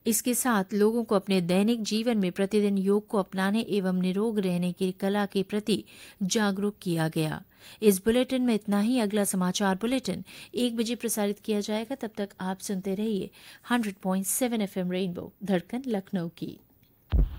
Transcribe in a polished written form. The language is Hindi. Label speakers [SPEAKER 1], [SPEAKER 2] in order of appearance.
[SPEAKER 1] इसके साथ लोगों को अपने दैनिक जीवन में प्रतिदिन योग को अपनाने एवं निरोग रहने की कला के प्रति जागरूक किया गया। इस बुलेटिन में इतना ही। अगला समाचार बुलेटिन 1 बजे प्रसारित किया जाएगा। तब तक आप सुनते रहिए 100.7 FM रेनबो धड़कन लखनऊ की।